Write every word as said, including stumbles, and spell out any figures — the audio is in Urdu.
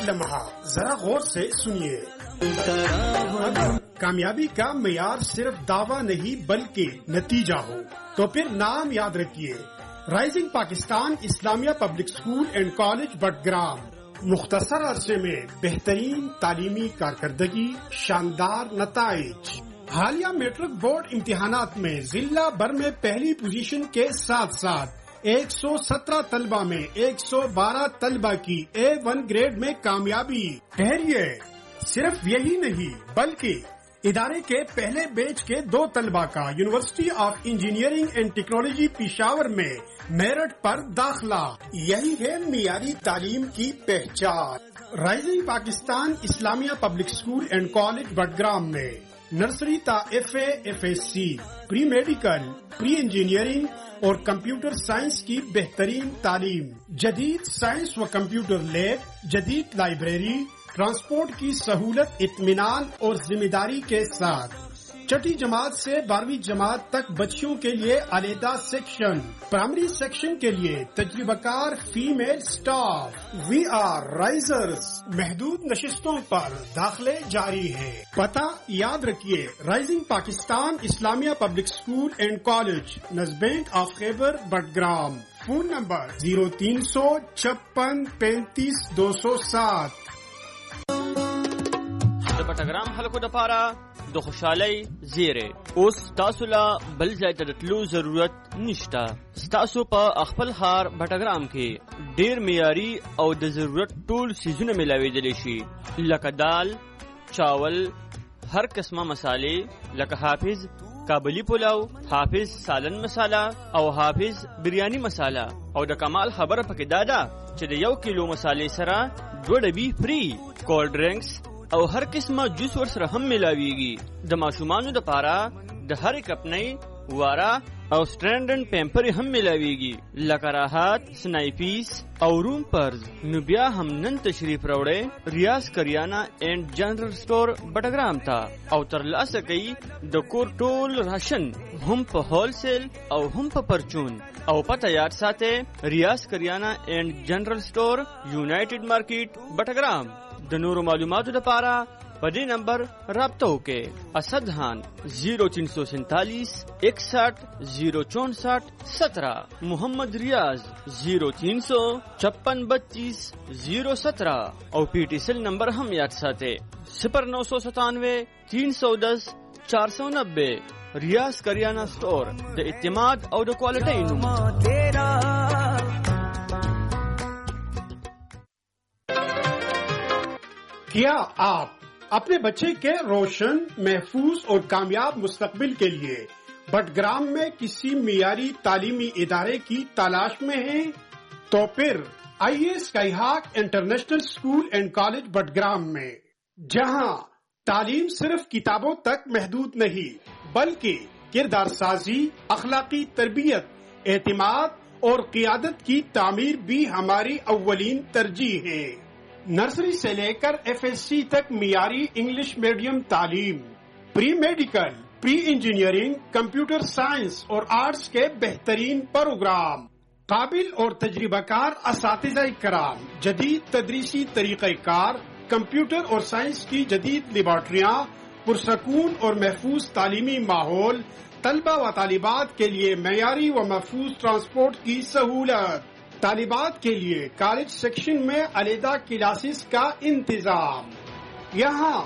ایک لمحہ ذرا غور سے سنیے. کامیابی کا معیار صرف دعویٰ نہیں بلکہ نتیجہ ہو تو پھر نام یاد رکھیے، rising Pakistan Islamia public school and college Battagram. مختصر عرصے میں بہترین تعلیمی کارکردگی، شاندار نتائج. حالیہ میٹرک بورڈ امتحانات میں ضلع بھر میں پہلی پوزیشن کے ساتھ ساتھ ایک سو سترہ طلبہ میں ایک سو بارہ طلبہ کی اے ون گریڈ میں کامیابی. ٹھہریے، صرف یہی نہیں بلکہ ادارے کے پہلے بیچ کے دو طلبہ کا university of engineering and technology Peshawar میں میرٹ پر داخلہ. یہی ہے معیاری تعلیم کی پہچان. Rising Pakistan Islamia public school and college Battagram میں نرسری تا F A F S C, pre medical, pre engineering اور کمپیوٹر سائنس کی بہترین تعلیم. جدید سائنس و کمپیوٹر لیب، جدید لائبریری، ٹرانسپورٹ کی سہولت، اطمینان اور ذمہ داری کے ساتھ. چھٹی جماعت سے بارہویں جماعت تک بچیوں کے لیے علیحدہ سیکشن. پرائمری سیکشن کے لیے تجربہ کار female staff. We are Risers. محدود نشستوں پر داخلے جاری ہے. پتہ یاد رکھیے، rising Pakistan Islamia public school and college, نزبینک of Khyber Battagram. Phone number zero تین سو چھپن پینتیس دو سو سات. بٹگرام خلکو د پاره د خوشحالۍ زیری. اوس تاسو لا بل ځای ته د تلو ضرورت نشته. ستاسو په خپل ښار بټګرام کې ډیر معیاري او د ضرورت ټول څیزونه میلاویدلی شي، لکه دال، چاول، هر قسمه مسالې لکه حافظ کابلی پلاو، حافظ سالن مساله او حافظ بریانی مساله. او د کمال خبره پکې دا ده چې د یو کیلو مسالې سره دوه ډبي فری. کولډ ډرنکس او هر قسمه جوس ور سره هم ملاویږي. د ماشومانو د پاره د هر کپنۍ، واره او سټرینډن پیمپر هم ملاویږي، لکه راحت، سنایپیس او روم پرز. نو بیا هم نن تشریف راوړئ ریاض کریانه اینڈ جنرل سٹور بټګرام ته او ترلاسه کوي د کور ټول راشن هم په هول سیل او هم په پرچون. او پته یاد ساته، ریاض کریانه اینڈ جنرل سٹور، یونائټډ مارکیټ بټګرام. د نورو معلوماتو لپاره په دې نمبر رابطه وکړئ. اسد خان زیرو تین سو سینتالیس اکسٹھ زیرو چونسٹھ سترہ. محمد ریاض زیرو تین سو چھپن بتیس زیرو سترہ. اور پی ٹی سیل نمبر ہم یاد ساتے صفر نو سو ستانوے تین سو دس چار سو نبے. ریاض کریانہ سٹور، د اعتماد اور د کوالٹی نمبر. کیا آپ اپنے بچے کے روشن، محفوظ اور کامیاب مستقبل کے لیے بٹگرام میں کسی معیاری تعلیمی ادارے کی تلاش میں ہیں؟ تو پھر آئیے sky ہاک international school and college Battagram میں، جہاں تعلیم صرف کتابوں تک محدود نہیں بلکہ کردار سازی، اخلاقی تربیت، اعتماد اور قیادت کی تعمیر بھی ہماری اولین ترجیح ہے. نرسری سے لے کر ایف ایس سی تک معیاری انگلش میڈیم تعلیم، pre medical, pre engineering, computer science اور آرٹس کے بہترین پروگرام، قابل اور تجربہ کار اساتذہ کرام، جدید تدریسی طریقہ کار، کمپیوٹر اور سائنس کی جدید لیبارٹریاں، پرسکون اور محفوظ تعلیمی ماحول، طلبہ و طالبات کے لیے معیاری و محفوظ ٹرانسپورٹ کی سہولت. طالبات کے لیے کالج سیکشن میں علیحدہ کلاسز کا انتظام. یہاں